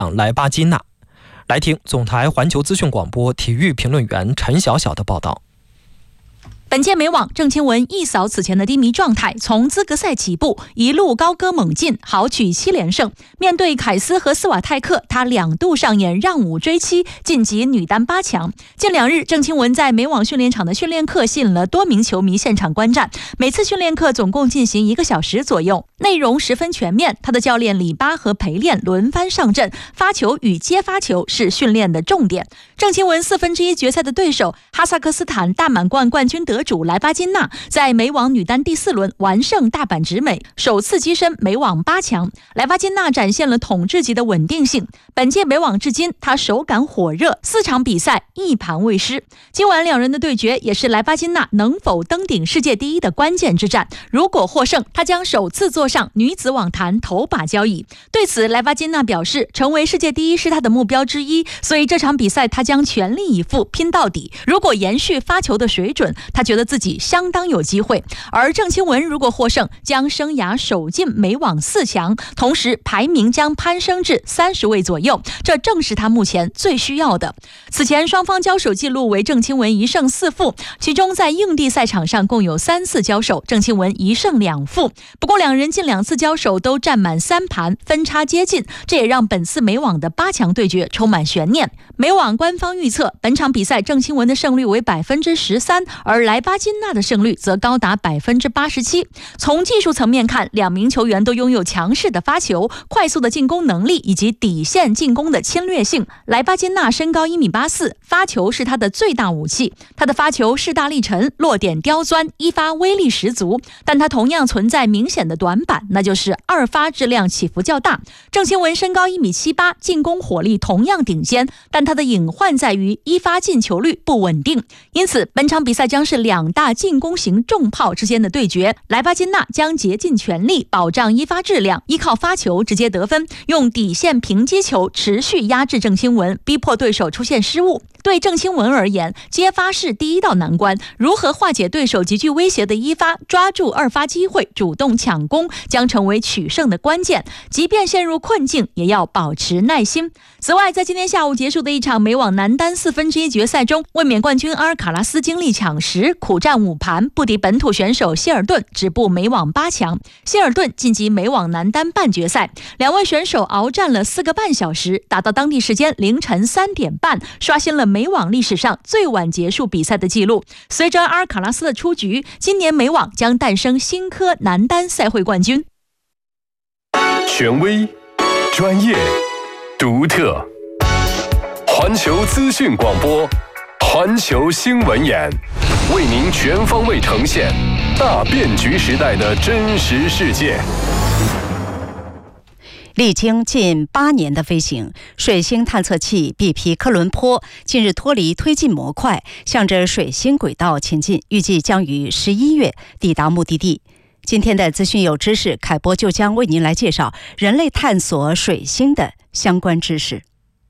莱巴金纳。来听总台环球资讯广播体育评论员陈晓晓的报道。 本届美网，郑钦文一扫此前的低迷状态，从资格赛起步，一路高歌猛进，豪取7连胜。面对凯斯和斯瓦泰克，他2度上演让5追7，晋级女单8强。近2日，郑钦文在美网训练场的训练课吸引了多名球迷现场观战。每次训练课总共进行1个小时左右，内容十分全面。他的教练里巴和陪练轮番上阵，发球与接发球是训练的重点。郑钦文1/4决赛的对手哈萨克斯坦大满贯冠军得主莱巴金纳，在美网女单第4轮完胜大阪直美，首次跻身美网8强。莱巴金纳展现了统治级的稳定性。本届美网至今，他手感火热，4场比赛1盘未失。今晚2人的对决也是莱巴金纳能否登顶世界第1的关键之战。如果获胜，他将首次坐上女子网坛头把交椅。对此，莱巴金纳表示，成为世界第1是他的目标之一，所以这场比赛他将全力以赴拼到底。如果延续发球的水准，他觉得自己相当有机会。而郑钦文如果获胜，将生涯首进美网4强，同时排名将攀升至30位左右，这正是他目前最需要的。此前双方交手记录为郑钦文1胜4负，其中在硬地赛场上共有3次交手，郑钦文1胜2负。不过2人近2次交手都占满3盘，分差接近，这也让本次美网的8强对决充满悬念。美网官方预测，本场比赛郑钦文的胜率为13%，而莱巴金纳的胜率则高达87%。从技术层面看，2名球员都拥有强势的发球、快速的进攻能力以及底线进攻的侵略性。莱巴金纳身高1.84米，发球是他的最大武器。他的发球势大力沉，落点刁钻，一发威力十足。但他同样存在明显的短板，那就是2发质量起伏较大。郑钦文身高1.78米，进攻火力同样顶尖，但他的隐患在于1发进球率不稳定。因此，本场比赛将是2大进攻型重炮之间的对决。莱巴金纳将竭尽全力保障1发质量，依靠发球直接得分，用底线平击球持续压制郑钦文，逼迫对手出现失误。对郑钦文而言，接发是第1道难关，如何化解对手极具威胁的1发，抓住2发机会，主动抢攻，将成为取胜的关键。即便陷入困境，也要保持耐心。此外，在今天下午结束的一场美网男单1/4决赛中，卫冕冠军阿尔卡拉斯经历抢食，苦战5盘，不敌本土选手希尔顿，止步美网8强。希尔顿晋级美网男单半决赛，2位选手鏖战了4个半小时，打到当地时间凌晨3点半，刷新了美网历史上最晚结束比赛的记录。随着阿尔卡拉斯的出局，今年美网将诞生新科男单赛会冠军。 权威、专业、独特，环球资讯广播，环球新闻眼，为您全方位呈现大变局时代的真实世界。 历经近8年的飞行，水星探测器比皮克伦坡近日脱离推进模块，向着水星轨道前进，预计将于11月抵达目的地。今天的资讯有知识，凯波就将为您来介绍人类探索水星的相关知识。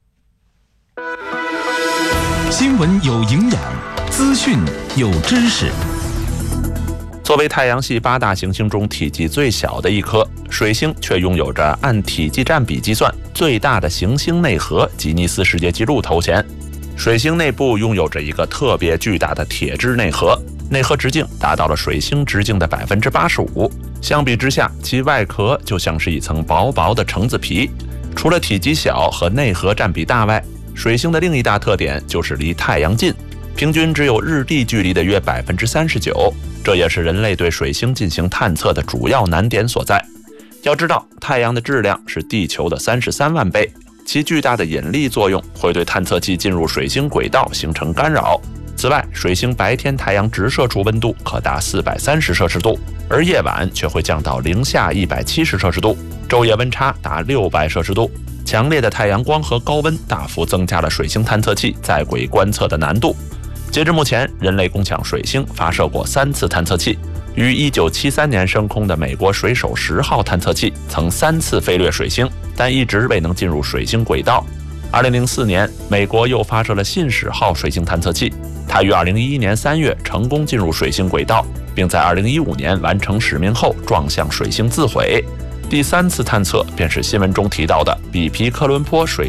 新闻有营养，资讯有知识。 作为太阳系8大行星中体积最小的一颗，水星却拥有着按体积占比计算最大的行星内核吉尼斯世界纪录头衔。水星内部拥有着一个特别巨大的铁质内核，内核直径达到了水星直径的85%。相比之下，其外壳就像是一层薄薄的橙子皮。除了体积小和内核占比大外，水星的另一大特点就是离太阳近，平均只有日地距离的约39%。这也是人类对水星进行探测的主要难点所在。要知道，太阳的质量是地球的33万倍，其巨大的引力作用会对探测器进入水星轨道形成干扰。此外，水星白天太阳直射处温度可达430摄氏度，而夜晚却会降到零下170摄氏度，昼夜温差达600摄氏度。强烈的太阳光和高温大幅增加了水星探测器在轨观测的难度。截至目前，人类共向水星发射过3次探测器。于1973年升空的美国水手10号探测器曾3次飞掠水星，但一直未能进入水星轨道。2004年，美国又发射了信使号水星探测器，它于2011年3月成功进入水星轨道，并在2015年完成使命后撞向水星自毁。第3次探测便是新闻中提到的比皮克伦坡水